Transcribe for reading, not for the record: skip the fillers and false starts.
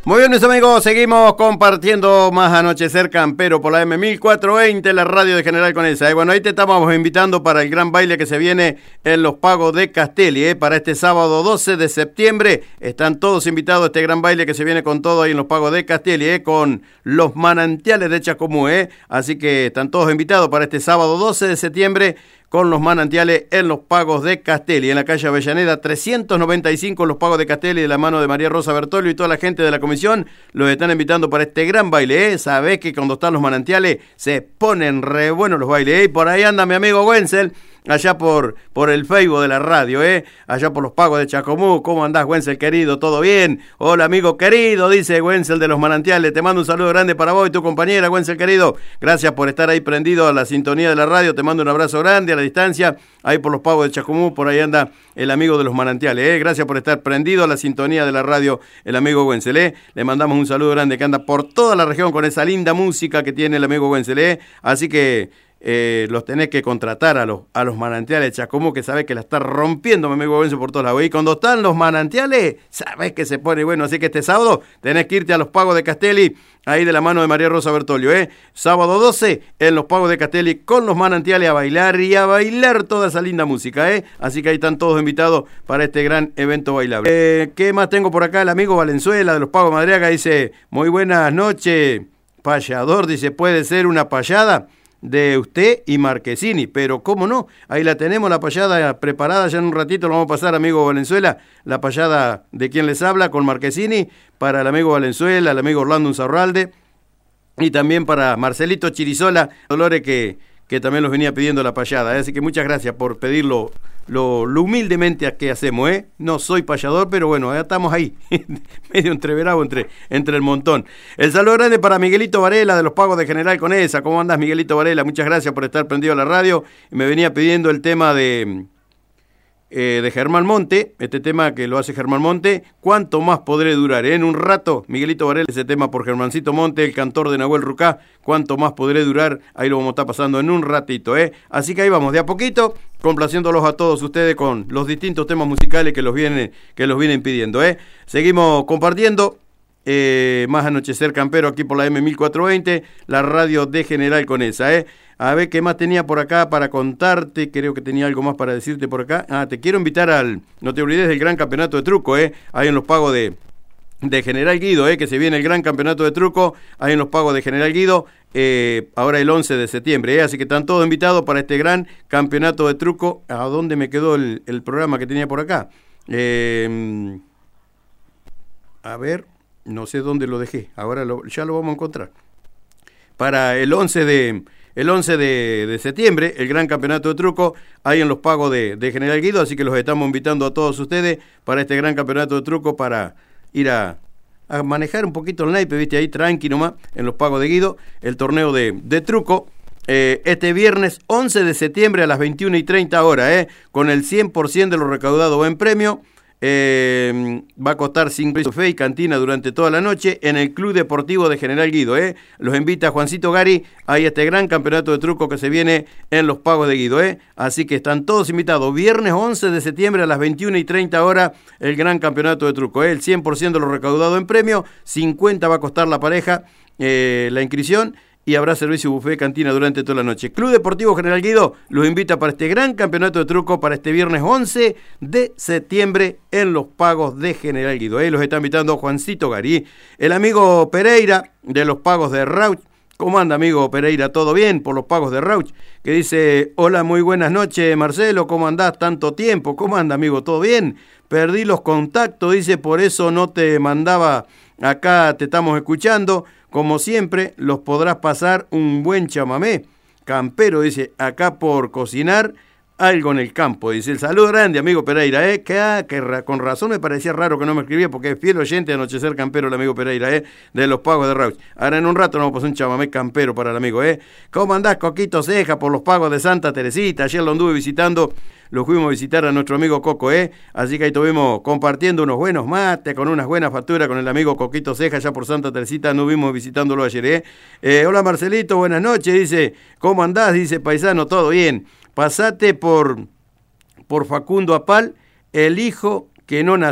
Muy bien, mis amigos, seguimos compartiendo más Anochecer Campero por la M1420, la radio de General Conesa. Bueno, ahí te estamos invitando para el gran baile que se viene en los Pagos de Castelli, para este sábado 12 de septiembre. Están todos invitados a este gran baile que se viene con todo ahí en los Pagos de Castelli, con los manantiales de Chascomú, Así que están todos invitados para este sábado 12 de septiembre con los manantiales en los Pagos de Castelli, en la calle Avellaneda 395, los Pagos de Castelli, de la mano de María Rosa Bertolio y toda la gente de la comisión. Los están invitando para este gran baile, Sabés que cuando están los manantiales se ponen re buenos los bailes, Y por ahí anda mi amigo Wenzel, allá por el Facebook de la radio, allá por los Pagos de Chascomú. ¿Cómo andás, Wenzel, querido? ¿Todo bien? Hola, amigo querido, dice Wenzel de los manantiales. Te mando un saludo grande para vos y tu compañera, Wenzel, querido. Gracias por estar ahí prendido a la sintonía de la radio. Te mando un abrazo grande a la distancia, ahí por los Pagos de Chascomú. Por ahí anda el amigo de los manantiales, Gracias por estar prendido a la sintonía de la radio, el amigo Wenzel, Le mandamos un saludo grande que anda por toda la región con esa linda música que tiene el amigo Wenzel, Así que los tenés que contratar a los manantiales de Chascomú, que sabés que la está rompiendo, mi amigo Wenzel, por todos lados. Y cuando están los manantiales, sabés que se pone bueno. Así que este sábado tenés que irte a los Pagos de Castelli, ahí de la mano de María Rosa Bertolio, Sábado 12 en los Pagos de Castelli con los manantiales a bailar toda esa linda música, Así que ahí están todos invitados para este gran evento bailable. ¿Qué más tengo por acá? El amigo Valenzuela de los Pagos de Madriaga dice: muy buenas noches, payador, dice, ¿puede ser una payada de usted y Marquesini? Pero cómo no, ahí la tenemos, la payada preparada, ya en un ratito lo vamos a pasar, amigo Valenzuela, la payada de quien les habla con Marquesini, para el amigo Valenzuela, el amigo Orlando Unzarralde, y también para Marcelito Chirizola, Dolores, que también los venía pidiendo la payada, Así que muchas gracias por pedirlo lo humildemente que hacemos, No soy payador, pero bueno, ya estamos ahí, medio entreverado entre el montón. El saludo grande para Miguelito Varela de los Pagos de General Conesa. ¿Cómo andás, Miguelito Varela? Muchas gracias por estar prendido a la radio. Me venía pidiendo el tema de Germán Monte, este tema que lo hace Germán Monte, ¿cuánto más podré durar? En un rato, Miguelito Varela, ese tema por Germancito Monte, el cantor de Nahuel Rucá, ¿cuánto más podré durar? Ahí lo vamos a estar pasando en un ratito, Así que ahí vamos, de a poquito, complaciéndolos a todos ustedes con los distintos temas musicales que los vienen pidiendo, Seguimos compartiendo más Anochecer Campero aquí por la M1420, la radio de General Conesa, A ver qué más tenía por acá para contarte, creo que tenía algo más para decirte por acá. Te quiero invitar no te olvides del gran campeonato de truco, ahí en los Pagos de General Guido, que se viene el gran campeonato de truco, ahí en los Pagos de General Guido, ahora el 11 de septiembre, Así que están todos invitados para este gran campeonato de truco. ¿A dónde me quedó el programa que tenía por acá? A ver, no sé dónde lo dejé, ahora ya lo vamos a encontrar. Para el 11 de septiembre, el gran campeonato de truco, ahí en los Pagos de General Guido, así que los estamos invitando a todos ustedes para este gran campeonato de truco, para ir a manejar un poquito el naipe, viste, ahí tranqui nomás, en los Pagos de Guido, el torneo de truco, este viernes 11 de septiembre a las 21:30 horas, con el 100% de lo recaudado en premio. Va a costar 5 pesos fe y cantina durante toda la noche en el Club Deportivo de General Guido, Los invita Juancito Gari a este gran campeonato de truco que se viene en los Pagos de Guido, Así que están todos invitados. Viernes 11 de septiembre a las 21:30 horas, el gran campeonato de truco, El 100% de lo recaudado en premio, 50 va a costar la pareja, la inscripción, y habrá servicio buffet cantina durante toda la noche. Club Deportivo General Guido los invita para este gran campeonato de truco para este viernes 11 de septiembre en los Pagos de General Guido. Los está invitando Juancito Gari. El amigo Pereira de los Pagos de Rauch. ¿Cómo anda, amigo Pereira? ¿Todo bien por los Pagos de Rauch? Que dice: hola, muy buenas noches, Marcelo, ¿cómo andás? Tanto tiempo. ¿Cómo anda, amigo? ¿Todo bien? Perdí los contactos, dice, por eso no te mandaba acá, te estamos escuchando. Como siempre, los podrás pasar un buen chamamé campero, dice, acá por cocinar algo en el campo. Dice, el saludo grande, amigo Pereira, que con razón me parecía raro que no me escribía, porque es fiel oyente de Anochecer Campero el amigo Pereira, de los Pagos de Rauch. Ahora en un rato nos vamos a pasar un chamamé campero para el amigo, ¿Cómo andás, Coquito Ceja, por los Pagos de Santa Teresita? Ayer lo anduve visitando, lo fuimos a visitar a nuestro amigo Coco, Así que ahí estuvimos compartiendo unos buenos mates, con unas buenas facturas con el amigo Coquito Ceja, allá por Santa Teresita, anduvimos visitándolo ayer, Hola, Marcelito, buenas noches, dice, ¿cómo andás? Dice, paisano, todo bien. Pasate por Facundo Apal, el hijo que no nació.